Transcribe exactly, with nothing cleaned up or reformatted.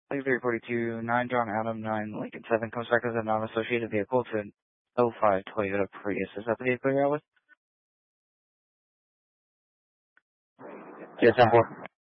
three forty-two, nine John Adam, nine Lincoln seven comes back as a non-associated vehicle to an oh five Toyota Prius. Is that the vehicle you're out with? Yes, I'm for.